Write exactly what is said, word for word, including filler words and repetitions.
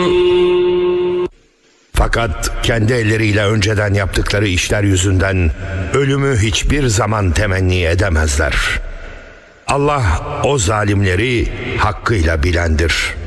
Fakat kendi elleriyle önceden yaptıkları işler yüzünden ölümü hiçbir zaman temenni edemezler. Allah o zalimleri hakkıyla bilendir.